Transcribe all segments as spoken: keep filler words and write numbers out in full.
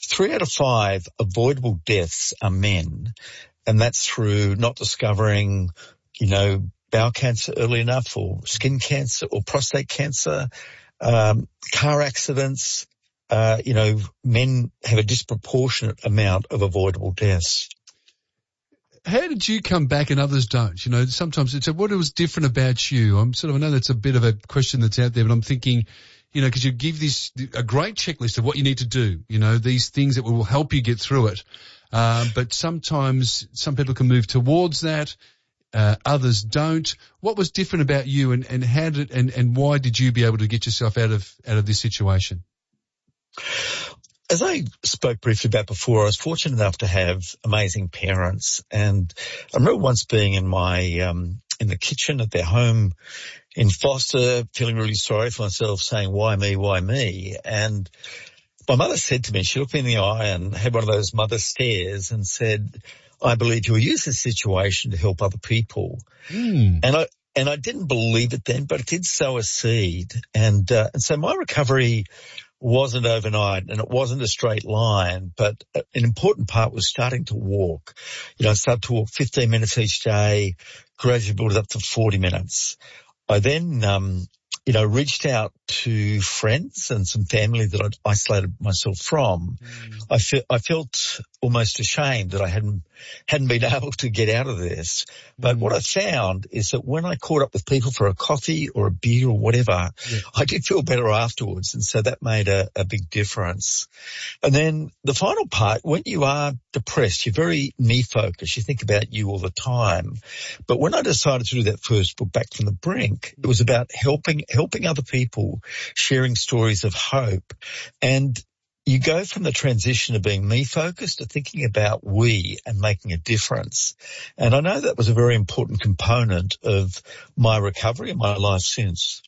three out of five avoidable deaths are men, and that's through not discovering, you know, bowel cancer early enough, or skin cancer, or prostate cancer, um, car accidents. Uh, you know, men have a disproportionate amount of avoidable deaths. How did you come back and others don't? You know, sometimes it's a, what was different about you? I'm sort of, I know that's a bit of a question that's out there, but I'm thinking, you know, because you give this a great checklist of what you need to do, you know, these things that will help you get through it. Uh, but sometimes some people can move towards that, uh, others don't. What was different about you, and, and how did, and, and why did you be able to get yourself out of, out of this situation? As I spoke briefly about before, I was fortunate enough to have amazing parents, and I remember once being in my, um, in the kitchen at their home in Foster, feeling really sorry for myself, saying, why me, why me? And my mother said to me, she looked me in the eye and had one of those mother stares and said, I believe you'll use this situation to help other people. Mm. And I, and I didn't believe it then, but it did sow a seed. And, uh, and so my recovery wasn't overnight, and it wasn't a straight line, but an important part was starting to walk. You know, I started to walk fifteen minutes each day, gradually built it up to forty minutes. I then, um, you know, reached out to friends and some family that I'd isolated myself from. Mm. I, fe- I felt almost ashamed that I hadn't hadn't been able to get out of this. But mm. what I found is that when I caught up with people for a coffee or a beer or whatever, yeah. I did feel better afterwards, and so that made a, a big difference. And then the final part, when you are depressed, you're very me-focused. You think about you all the time. But when I decided to do that first book, Back from the Brink, it was about helping helping other people, sharing stories of hope. And you go from the transition of being me-focused to thinking about we and making a difference. And I know that was a very important component of my recovery and my life since.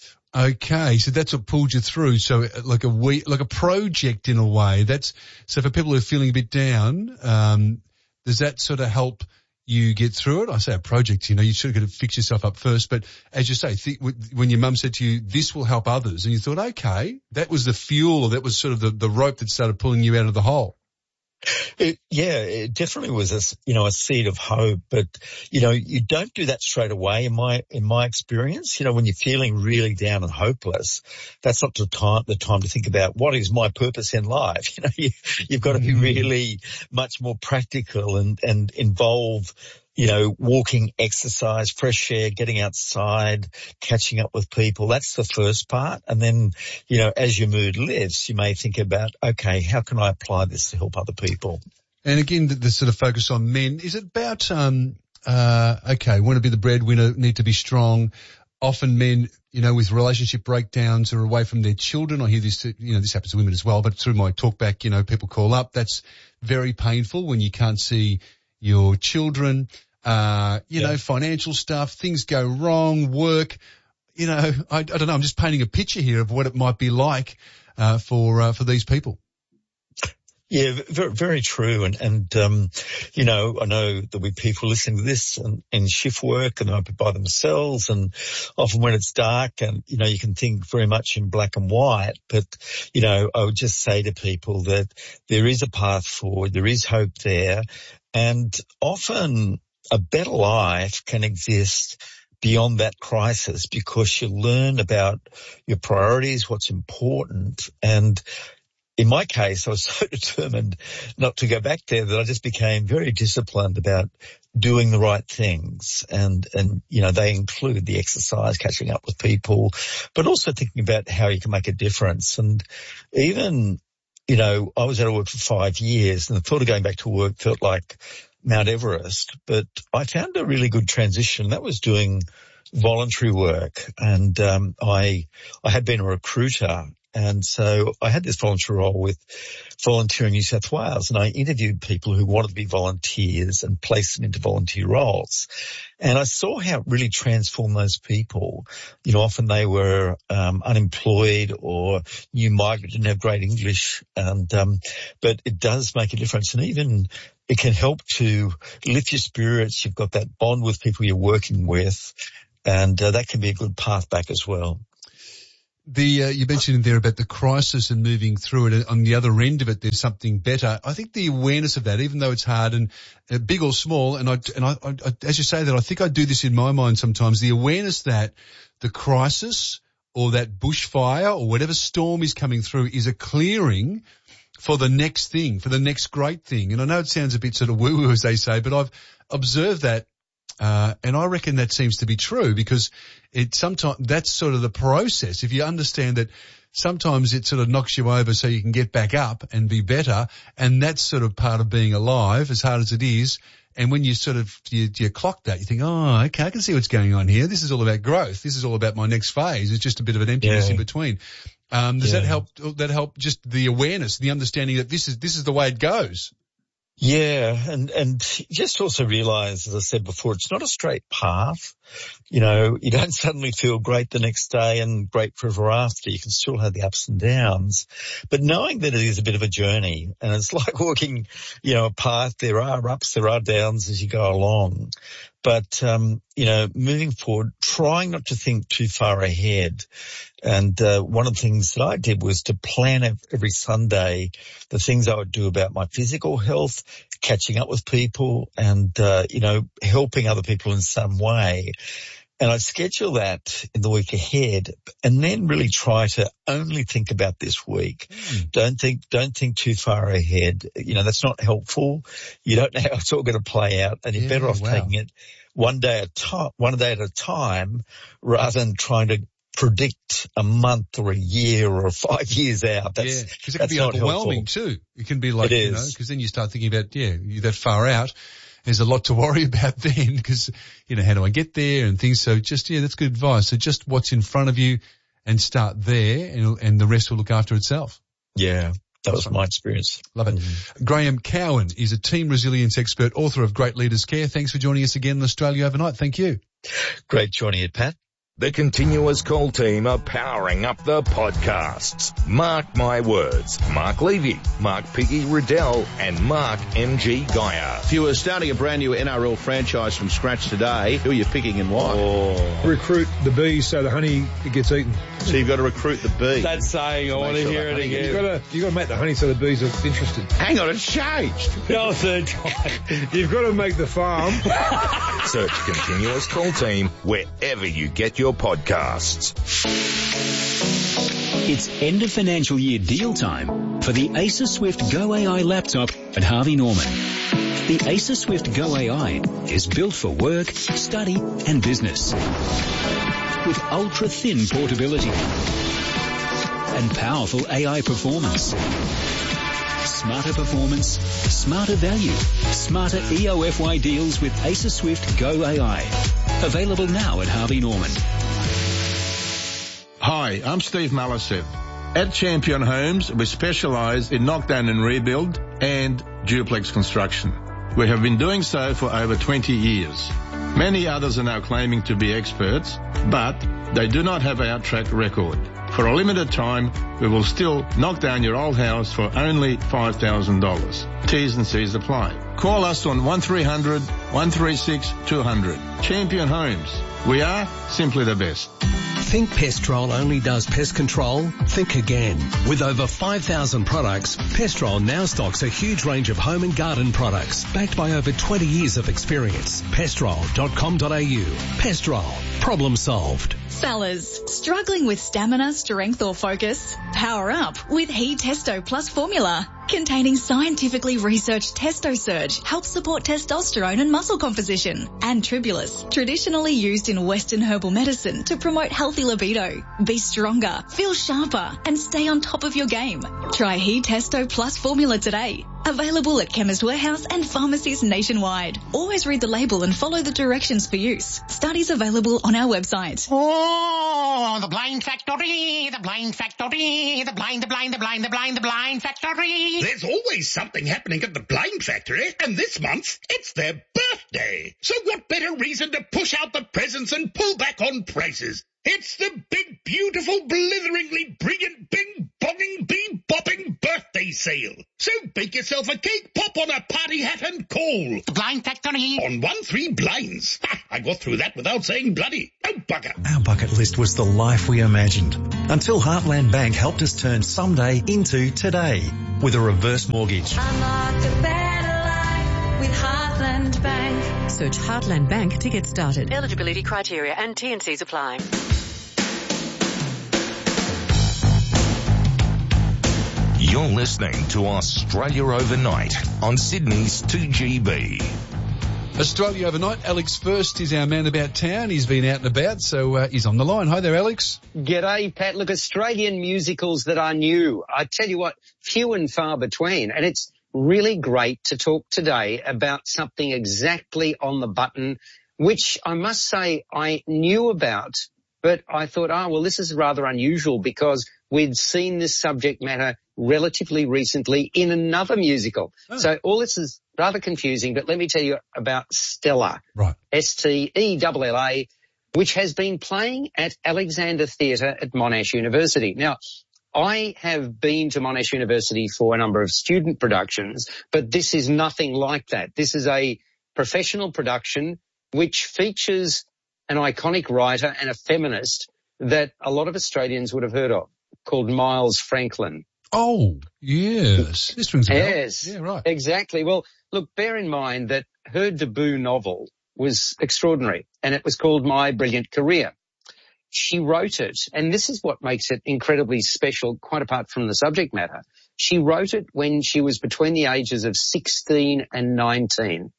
Okay, so that's what pulled you through. So like a we, like a project in a way. That's so for people who are feeling a bit down. Um, does that sort of help you get through it? I say a project, you know, you sort of got to fix yourself up first. But as you say, th- when your mum said to you, this will help others, and you thought, okay, that was the fuel, or that was sort of the, the rope that started pulling you out of the hole. It, yeah, it definitely was a, you know, a seed of hope, but, you know, you don't do that straight away in my, in my experience. You know, when you're feeling really down and hopeless, that's not the time, the time to think about what is my purpose in life. You know, you, you've got to be really much more practical and, and involve, you know, walking, exercise, fresh air, getting outside, catching up with people. That's the first part. And then, you know, as your mood lifts, you may think about, okay, how can I apply this to help other people? And again, the, the sort of focus on men, is it about, um, uh, okay, want to be the breadwinner, need to be strong. Often men, you know, with relationship breakdowns are away from their children. I hear this, you know, this happens to women as well, but through my talk back, you know, people call up. That's very painful when you can't see your children, uh, you yeah. know, financial stuff, things go wrong, work, you know, I, I don't know, I'm just painting a picture here of what it might be like, uh, for, uh, for these people. Yeah, very, very true. And, and, um, you know, I know there'll be people listening to this and, in shift work, and they might be by themselves, and often when it's dark and, you know, you can think very much in black and white. But, you know, I would just say to people that there is a path forward. There is hope there. And often a better life can exist beyond that crisis, because you learn about your priorities, what's important. And in my case, I was so determined not to go back there that I just became very disciplined about doing the right things. And, and, you know, they include the exercise, catching up with people, but also thinking about how you can make a difference. And even, you know, I was out of work for five years and the thought of going back to work felt like Mount Everest, but I found a really good transition. That was doing voluntary work. And, um, I, I had been a recruiter. And so I had this volunteer role with Volunteering New South Wales, and I interviewed people who wanted to be volunteers and placed them into volunteer roles. And I saw how it really transformed those people. You know, often they were um, unemployed or new migrant, didn't have great English, and um, but it does make a difference. And even it can help to lift your spirits. You've got that bond with people you're working with, and uh, that can be a good path back as well. The uh, you mentioned in there about the crisis and moving through it. And on the other end of it, there's something better. I think the awareness of that, even though it's hard and uh, big or small, and I and I, I, as you say that, I think I do this in my mind sometimes. The awareness that the crisis or that bushfire or whatever storm is coming through is a clearing for the next thing, for the next great thing. And I know it sounds a bit sort of woo-woo, as they say, but I've observed that. Uh, and I reckon that seems to be true because it sometimes, that's sort of the process. If you understand that sometimes it sort of knocks you over so you can get back up and be better. And that's sort of part of being alive, as hard as it is. And when you sort of, you, you clock that, you think, oh, okay, I can see what's going on here. This is all about growth. This is all about my next phase. It's just a bit of an emptiness yeah. in between. Um, does yeah. that help, that help just the awareness, the understanding that this is, this is the way it goes? Yeah, and, and just also realize, as I said before, it's not a straight path. You know, you don't suddenly feel great the next day and great forever after. You can still have the ups and downs. But knowing that it is a bit of a journey, and it's like walking, you know, a path, there are ups, there are downs as you go along. But, um, you know, moving forward, trying not to think too far ahead. And, uh, one of the things that I did was to plan every Sunday the things I would do about my physical health, catching up with people and, uh, you know, helping other people in some way. And I schedule that in the week ahead and then really try to only think about this week. Mm. Don't think, don't think too far ahead. You know, that's not helpful. You don't know how it's all going to play out and you're yeah, better off wow. taking it one day at a time, one day at a time rather than trying to predict a month or a year or five years out. That's, yeah, because it can be overwhelming helpful. too. It can be like, it you know, because then you start thinking about, yeah, you're that far out. There's a lot to worry about then because, you know, how do I get there and things. So just, yeah, that's good advice. So just what's in front of you and start there and, and the rest will look after itself. Yeah. That was my experience. Love it. Mm-hmm. Graham Cowan is a team resilience expert, author of Great Leaders Care. Thanks for joining us again in Australia Overnight. Thank you. Great joining you, Pat. The Continuous Call team are powering up the podcasts. Mark my words. Mark Levy, Mark Piggy Riddell, and Mark M G Geyer. If you were starting a brand new N R L franchise from scratch today, who are you picking and why? Oh. Recruit the bees so the honey gets eaten. So you've got to recruit the bees. That's saying, I want to hear it again. You've got to, you've got to make the honey so the bees are interested. Hang on, it's changed. No, third time. You've got to make the farm. Search Continuous Call team wherever you get your podcasts. It's end of financial year deal time for the Acer Swift Go A I laptop at Harvey Norman. The Acer Swift Go A I is built for work, study and business. With ultra-thin portability and powerful A I performance. Smarter performance, smarter value, smarter E O F Y deals with Acer Swift Go A I. Available now at Harvey Norman. Hi, I'm Steve Malisev. At Champion Homes, we specialise in knockdown and rebuild and duplex construction. We have been doing so for over twenty years. Many others are now claiming to be experts, but they do not have our track record. For a limited time, we will still knock down your old house for only five thousand dollars. T's and C's apply. Call us on one three hundred, one three six, two hundred. Champion Homes. We are simply the best. Think Pestrol only does pest control? Think again. With over five thousand products, Pestrol now stocks a huge range of home and garden products, backed by over twenty years of experience. pestrol dot com dot a u. Pestrol. Problem solved. Fellas, struggling with stamina, strength or focus? Power up with He Testo Plus formula. Containing scientifically researched Testo Surge helps support testosterone and muscle composition. And Tribulus, traditionally used in Western herbal medicine to promote healthy libido. Be stronger, feel sharper, and stay on top of your game. Try He Testo Plus formula today. Available at Chemist Warehouse and pharmacies nationwide. Always read the label and follow the directions for use. Studies available on our website. Oh, the blind factory, the blind factory, the blind, the blind, the blind, the blind, the blind factory. There's always something happening at the Blind Factory, and this month, it's their birthday. So what better reason to push out the presents and pull back on prices? It's the big, beautiful, blitheringly brilliant, bing-bonging, bee-bopping birthday sale. So bake yourself a cake, pop on a party hat and call. The Blind Factory. On one three blinds. Ha, I got through that without saying bloody. Oh, bugger. Our bucket list was the life we imagined until Heartland Bank helped us turn someday into today with a reverse mortgage. Unlock a better life with Heartland Bank. Search Heartland Bank to get started. Eligibility criteria and T and Cs apply. You're listening to Australia Overnight on Sydney's two G B. Australia Overnight. Alex First is our man about town. He's been out and about, so uh, he's on the line. Hi there, Alex. G'day, Pat. Look, Australian musicals that are new. I tell you what, few and far between. And it's really great to talk today about something exactly on the button, which I must say I knew about, but I thought, oh, well, this is rather unusual because we'd seen this subject matter relatively recently in another musical. Oh. So all this is rather confusing, but let me tell you about Stella. Right. S T E L L A, which has been playing at Alexander Theatre at Monash University. Now, I have been to Monash University for a number of student productions, but this is nothing like that. This is a professional production which features an iconic writer and a feminist that a lot of Australians would have heard of, called Miles Franklin. Oh, yes. This rings a bell. Yes, yeah, right. Exactly. Well, look, bear in mind that her debut novel was extraordinary, and it was called My Brilliant Career. She wrote it, and this is what makes it incredibly special, quite apart from the subject matter. She wrote it when she was between the ages of sixteen and nineteen.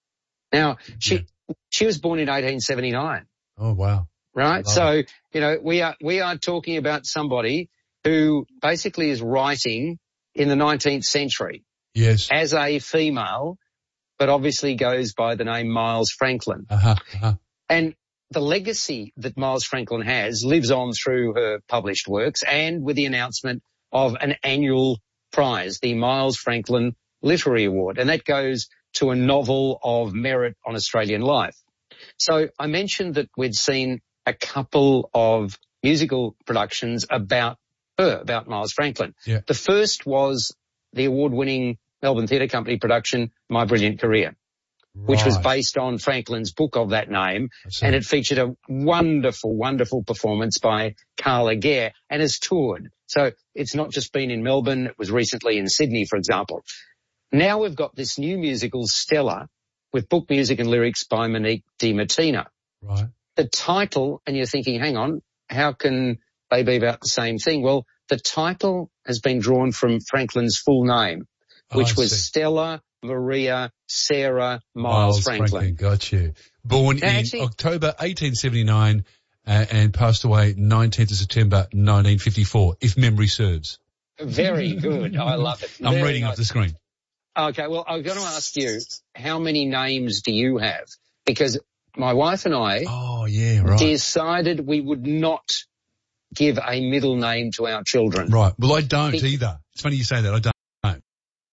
Now, she yeah. she was born in eighteen seventy-nine. Oh, wow. Right? So, you know, we are we are talking about somebody who basically is writing in the nineteenth century. Yes. As a female, but obviously goes by the name Miles Franklin. Uh-huh, uh-huh. And the legacy that Miles Franklin has lives on through her published works and with the announcement of an annual prize, the Miles Franklin Literary Award. And that goes to a novel of merit on Australian life. So I mentioned that we'd seen a couple of musical productions about her, about Miles Franklin. Yeah. The first was the award-winning Melbourne Theatre Company production, My Brilliant Career, right. which was based on Franklin's book of that name, and it featured a wonderful, wonderful performance by Carla Gare and has toured. So it's not just been in Melbourne, it was recently in Sydney, for example. Now we've got this new musical, Stella, with book music and lyrics by Monique DiMartino. Right. The title, and you're thinking, hang on, how can they be about the same thing? Well, the title has been drawn from Franklin's full name, which oh, was see. Stella Maria Sarah Miles, Miles Franklin. Franklin. Got you. Born now, in actually, October eighteen seventy-nine uh, and passed away nineteenth of September nineteen fifty-four, if memory serves. Very good. I love it. I'm Very reading nice. off the screen. Okay, well, I'm going to ask you, how many names do you have? Because my wife and I oh, yeah, right. decided we would not give a middle name to our children. Right. Well, I don't either. It's funny you say that. I don't.